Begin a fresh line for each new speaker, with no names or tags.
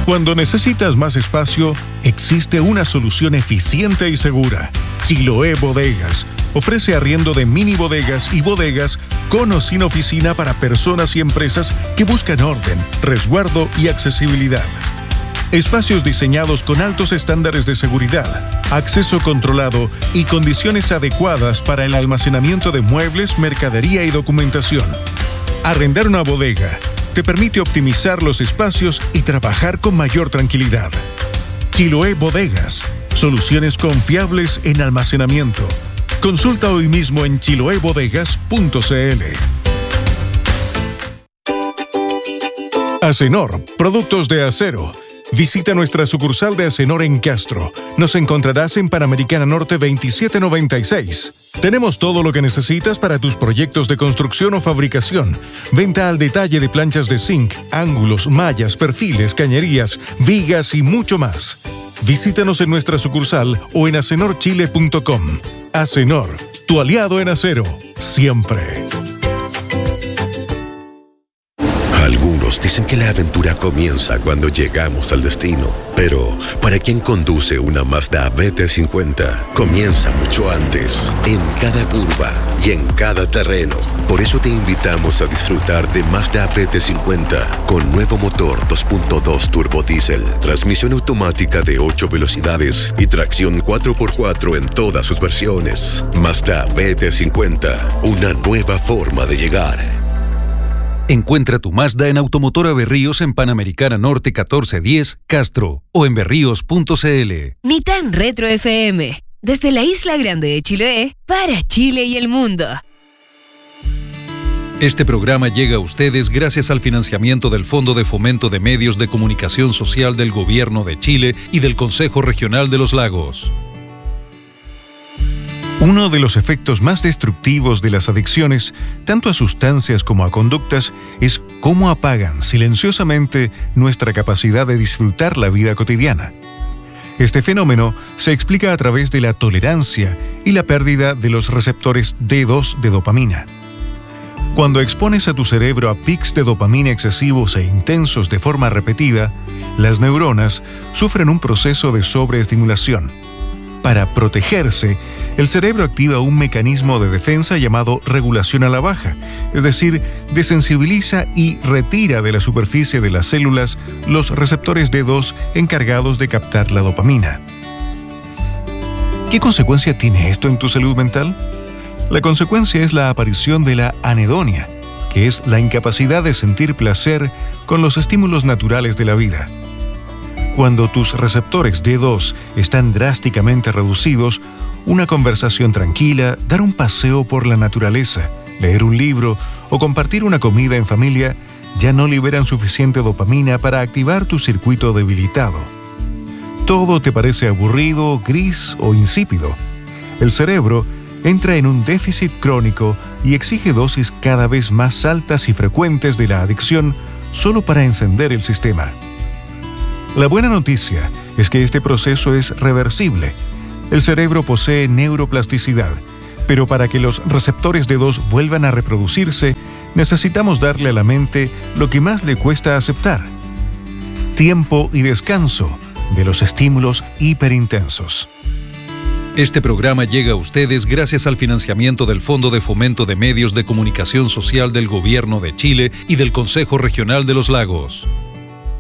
Cuando necesitas más espacio, existe una solución eficiente y segura. Chiloé Bodegas ofrece arriendo de mini bodegas y bodegas con o sin oficina para personas y empresas que buscan orden, resguardo y accesibilidad. Espacios diseñados con altos estándares de seguridad, acceso controlado y condiciones adecuadas para el almacenamiento de muebles, mercadería y documentación. Arrendar una bodega te permite optimizar los espacios y trabajar con mayor tranquilidad. Chiloé Bodegas, soluciones confiables en almacenamiento. Consulta hoy mismo en chiloebodegas.cl. Acenor, productos de acero. Visita nuestra sucursal de Acenor en Castro. Nos encontrarás en Panamericana Norte 2796. Tenemos todo lo que necesitas para tus proyectos de construcción o fabricación. Venta al detalle de planchas de zinc, ángulos, mallas, perfiles, cañerías, vigas y mucho más. Visítanos en nuestra sucursal o en acenorchile.com. Acenor, tu aliado en acero, siempre.
Algunos dicen que la aventura comienza cuando llegamos al destino, pero para quien conduce una Mazda BT50, comienza mucho antes, en cada curva y en cada terreno. Por eso te invitamos a disfrutar de Mazda BT50 con nuevo motor 2.2 turbo diésel, transmisión automática de 8 velocidades y tracción 4x4 en todas sus versiones. Mazda BT50, una nueva forma de llegar.
Encuentra tu Mazda en Automotora Berríos en Panamericana Norte 1410, Castro, o en berríos.cl.
Nitan Retro FM, desde la Isla Grande de Chiloé, para Chile y el mundo.
Este programa llega a ustedes gracias al financiamiento del Fondo de Fomento de Medios de Comunicación Social del Gobierno de Chile y del Consejo Regional de los Lagos.
Uno de los efectos más destructivos de las adicciones, tanto a sustancias como a conductas, es cómo apagan silenciosamente nuestra capacidad de disfrutar la vida cotidiana. Este fenómeno se explica a través de la tolerancia y la pérdida de los receptores D2 de dopamina. Cuando expones a tu cerebro a pics de dopamina excesivos e intensos de forma repetida, las neuronas sufren un proceso de sobreestimulación. Para protegerse, el cerebro activa un mecanismo de defensa llamado regulación a la baja, es decir, desensibiliza y retira de la superficie de las células los receptores D2 encargados de captar la dopamina. ¿Qué consecuencia tiene esto en tu salud mental? La consecuencia es la aparición de la anedonia, que es la incapacidad de sentir placer con los estímulos naturales de la vida. Cuando tus receptores D2 están drásticamente reducidos, una conversación tranquila, dar un paseo por la naturaleza, leer un libro o compartir una comida en familia ya no liberan suficiente dopamina para activar tu circuito debilitado. Todo te parece aburrido, gris o insípido. El cerebro entra en un déficit crónico y exige dosis cada vez más altas y frecuentes de la adicción solo para encender el sistema. La buena noticia es que este proceso es reversible. El cerebro posee neuroplasticidad, pero para que los receptores D2 vuelvan a reproducirse, necesitamos darle a la mente lo que más le cuesta aceptar: tiempo y descanso de los estímulos hiperintensos.
Este programa llega a ustedes gracias al financiamiento del Fondo de Fomento de Medios de Comunicación Social del Gobierno de Chile y del Consejo Regional de los Lagos.